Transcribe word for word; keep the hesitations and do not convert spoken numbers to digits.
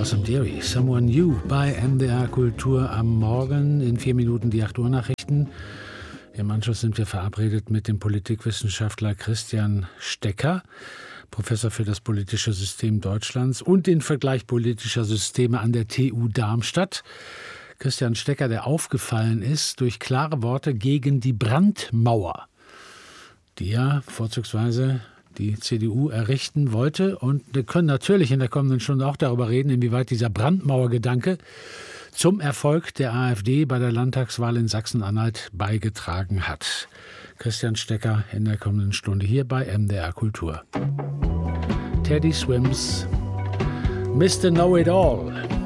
Awesome Deary, Someone New bei M D R Kultur am Morgen. In vier Minuten die acht Uhr Nachrichten. Im Anschluss sind wir verabredet mit dem Politikwissenschaftler Christian Stecker, Professor für das politische System Deutschlands und den Vergleich politischer Systeme an der T U Darmstadt. Christian Stecker, der aufgefallen ist durch klare Worte gegen die Brandmauer, die ja vorzugsweise die C D U errichten wollte. Und wir können natürlich in der kommenden Stunde auch darüber reden, inwieweit dieser Brandmauergedanke zum Erfolg der AfD bei der Landtagswahl in Sachsen-Anhalt beigetragen hat. Christian Stecker in der kommenden Stunde hier bei M D R Kultur. Teddy Swims, Mister Know-It-All.